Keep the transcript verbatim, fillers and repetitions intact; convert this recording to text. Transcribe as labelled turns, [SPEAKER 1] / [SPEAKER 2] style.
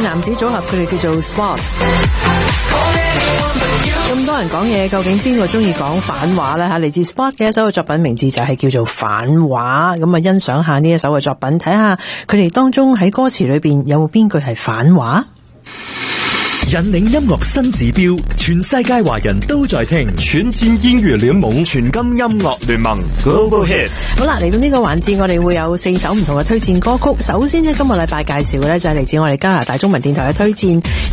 [SPEAKER 1] 男子組合，佢哋叫做 Spot。咁多人講嘢，究竟邊個中意講反話呢？吓，嚟自 Spot 嘅一首嘅作品名字就係叫做反話。咁啊，欣賞下呢一首嘅作品，睇下佢哋當中喺歌詞裏邊有冇邊句係反話。
[SPEAKER 2] 引領音樂新指標，全世界華人都在聽，
[SPEAKER 3] 全戰音樂聯盟，全金音樂聯盟 Global Hits。
[SPEAKER 1] 好啦，嚟到呢個環節，我哋會有四首唔同嘅推薦歌曲。首先呢，今個禮拜介紹嘅呢就係嚟自我哋加拿大中文電台嘅推薦。